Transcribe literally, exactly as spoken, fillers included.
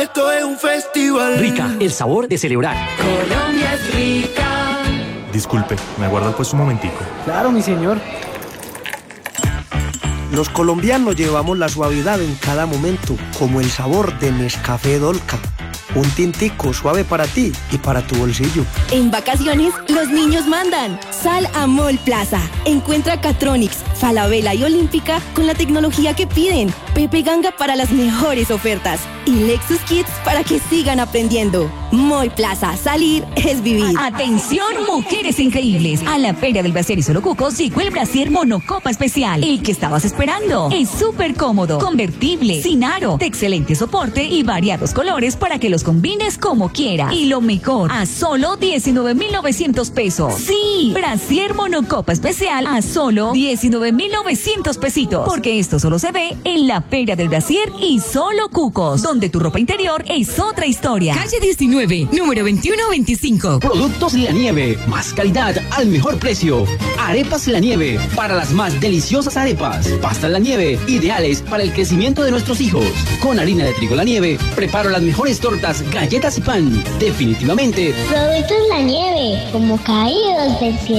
Esto es un festival. Rica, el sabor de celebrar. Colombia es rica. Disculpe, ¿me aguarda pues un momentico? Claro, mi señor. Los colombianos llevamos la suavidad en cada momento, como el sabor de Nescafé Dolca. Un tintico suave para ti y para tu bolsillo. En vacaciones, los niños mandan. Sal a Mall Plaza. Encuentra Catronics, Falabella y Olímpica con la tecnología que piden. Pepe Ganga para las mejores ofertas. Y Lexus Kids para que sigan aprendiendo. Mall Plaza. Salir es vivir. Atención, mujeres increíbles. A la Feria del Brasier y Solo Cucos llegó el Brasier Monocopa Especial. El que estabas esperando. Es súper cómodo, convertible, sin aro, de excelente soporte y variados colores para que los combines como quieras. Y lo mejor, a solo diecinueve mil novecientos pesos. Sí, Brasier Monocopa Especial a solo diecinueve mil novecientos pesitos. Porque esto solo se ve en la Feria del Brasier y Solo Cucos, donde tu ropa interior es otra historia. Calle diecinueve, número veintiuno veinticinco. Productos La Nieve, más calidad al mejor precio. Arepas La Nieve, para las más deliciosas arepas. Pastas La Nieve, ideales para el crecimiento de nuestros hijos. Con harina de trigo La Nieve, preparo las mejores tortas, galletas y pan. Definitivamente. Productos La Nieve, como caídos del cielo.